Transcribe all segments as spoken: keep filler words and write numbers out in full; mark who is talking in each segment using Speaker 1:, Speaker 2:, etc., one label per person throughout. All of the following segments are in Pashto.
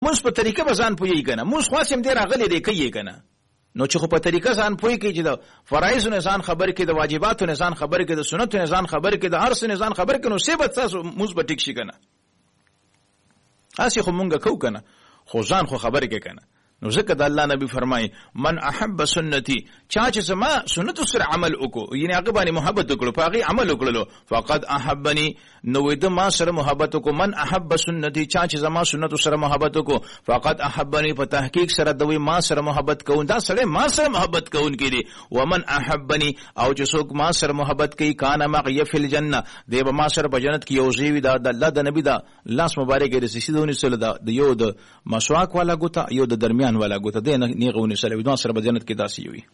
Speaker 1: موږ په طریقه به ځان پوهېږي که نه، موږ خاص هم دی راغلی دی کوي که نه، نو چې خو په طریقه ځان پوهېږي چې د فرایضو نه ځان خبر کړي، د واجباتو نه ځان خبر کړي، د سنتو نه ځان خبر کړي، د هر څه نه ځان خبر کړي، نو څه به ستاسو موږ به ټیک شي که نه. هسې خو مونږ کوو که نه، خو ځان خو خبر کړي که نه. نو ځکه د الله نبی فرمایي من احب سنتي، چا چې زما سنتو سره عمل وکړو، یعنې هغه باندې محبت وکړو، په هغې عمل وکړلو، فقد احبني، نو د ما سره محبت وکړو. من احب سنتي، چا چې زما سنتو سره محبت وکړو، فقد احبني، په تحقیق سره دوی ما سره محبت کوون، دا سړی ما سره محبت کوونکی دی. ومن احبني، او چې څوک ما سره محبت کوي، کان معي فی الجنه، دی به ما سره په جنت کې یو ځای وي. دا د الله د نبي دا لاس مبارک یې د سیسي د ونیسلو، د یو د مسواک والا ګوته، یو د درمیان والا ګوته، دی نیغه ونیسلی وي، دوه سره په جنت کې داسې وي.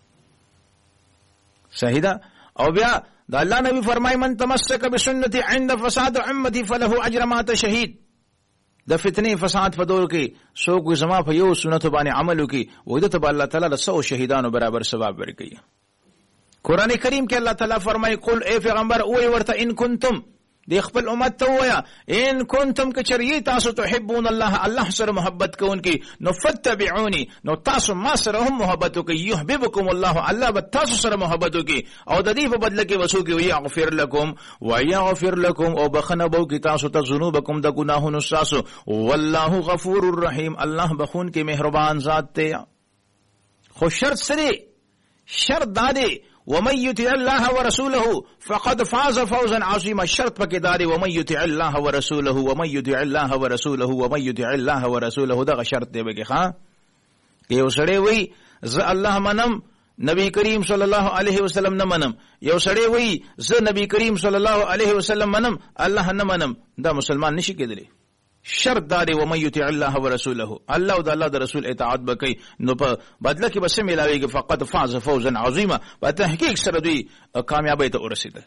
Speaker 1: صحیح ده. او بیا د الله نبی فرمای من تمسک بسنتي عند فساد امتي فله اجر مات شهید. د فتنې فساد په دور کې څوک زما په یو سنت باندې عمل وکړي، وایي ته به الله تعالی له سو شهیدانو برابر ثواب ورکوي. قرآن کریم کې الله تعالی فرمایي قل ای پیغمبر اوی ورته ان کنتم، دی خپل امت ته ووایه ان کنتم که چرې تاسو تحبون الله، الله سره محبت کوونکي، نو فتبعوني، نو تاسو ما سره هم محبت وکړئ، یحببکم الله، الله به تاسو سره محبت وکړي، او د دې په بدله کې به څوک ویغفر لکم ویغفر لکم، او بخښنه به وکړي تاسو ته ذنوبکم د ګناهونو ستاسو، والله غفور الرحیم، الله بخونکي مهربان ذات دی. خو شرط څه دی؟ شرط دا دی ومن يطع الله ورسوله فقد فاز فوزا عظيما. شرط پکې داري ومن يطع الله ورسوله، ومن يطع الله ورسوله، ومن يطع الله ورسوله، دغه شرط دی بګي ښا. یو سړی وای زه الله منم، نبی کریم صلی الله علیه وسلم نه منم. یو سړی وای زه نبی کریم صلی الله علیه وسلم منم، الله نه منم، دا مسلمان نشي کېدلی. شرط داري ومن يطع الله ورسوله، الله او د الله د رسول اطاعت وکړي، نو په بدله کې به څه ملاویږي؟ فقط فاز فوزا عظیما، په تحقیق سره دوی کامیابی ته ورسېدل.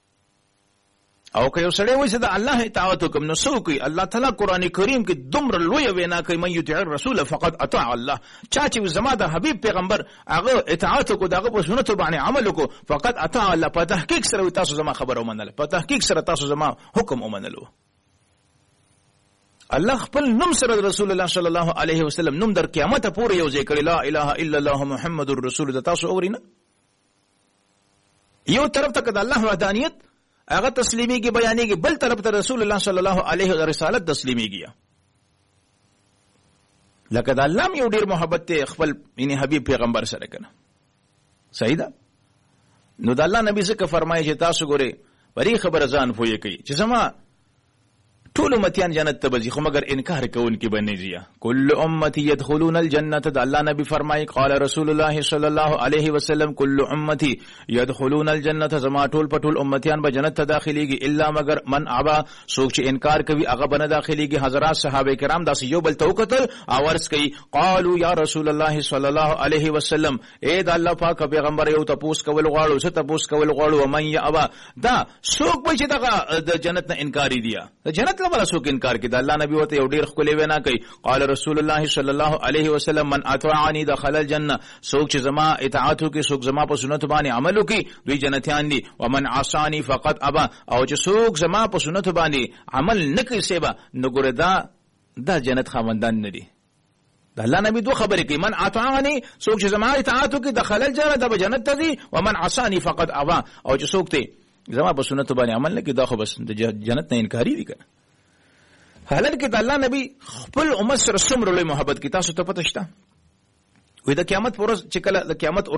Speaker 1: او که یو سړی وایي چې د الله اطاعت وکړم، نو څه وکړي؟ الله تعالی قرآن کریم کې دومره لویه وینا کوي من یطع الرسول فقد اطاع الله، چا چې زما د حبیب پیغمبر هغه اطاعت وکړو، د هغه په سنتو باندې عمل وکړو، فقد اطاع الله، په تحقیق سره تاسو زما خبره ومنله، په تحقیق سره تاسو زما حکم ومنلو. الله خپل نوم سره رسول الله صلی الله علیه وسلم نوم در قیامت پورې یو ځای کړی، لا اله الا الله محمد رسول الله. تاسو اورئ نه؟ یو طرف ته د الله وحدانیت هغه تسلیمیږي بیانېږي، بل طرف ته رسول الله صلی الله علیه وسلم رسالت تسلیمیږي. لکه د الله یو ډیر محبت ته خپل یعنی حبیب پیغمبر سره کنه. صحیح ده. نو د الله نبی څخه فرمایي چې تاسو ګورئ بری خبر ځان پوهې کوي چې زما ټول امتیان جنت ته بځي، خو مگر انکار کوونکي باندې ځي. کل امتی يدخلون الجنه، د الله نبی فرمایي قال رسول الله صلی الله علیه وسلم کل امتی يدخلون الجنه، زما ټول پټول امتیان به جنت ته داخليږي، الا مگر من ابا، څوک چې انکار کوي هغه به نه داخليږي. حضرات صحابه کرام داسې یو بل ته وکتل او عرض کوي قالوا یا رسول الله صلی الله علیه وسلم، اے د الله پاک پیغمبر یو تپوس کول غواړو، څه تپوس کول غواړو؟ ومن يابا، دا څوک به چې دغه د جنت نه انکاری دی، د جنت ولا څوک انکار کوي؟ د الله نبی وته یو ډیر ښکلی وینا کوي قال رسول الله صلی الله علیه وسلم من اطاعنی دخل الجنه، څوک چې زما اطاعت وکړي، څوک زما په سنت باندې عمل وکړي، دوی جنتیان دي. ومن عصانی فقط ابا، او چې څوک زما په سنت باندې عمل نه کوي سیبا، نو ګوره دا دا جنت خاوندان نه دي. د الله نبی دوه خبرې کوي، من اطاعنی، څوک چې زما اطاعت وکړي دخل الجنه، دا به جنت ته ځي. ومن عصانی فقط ابا، او چې څوک ته زما په سنت باندې عمل نه کوي، دا خو بس د جنت نه انکاری دي کنه. حالانکه د الله نبی خپل امت سره څومره لوی محبت کی تاسو ته پته شته؟ وې د قیامت پر ورځ چې کله د قیامت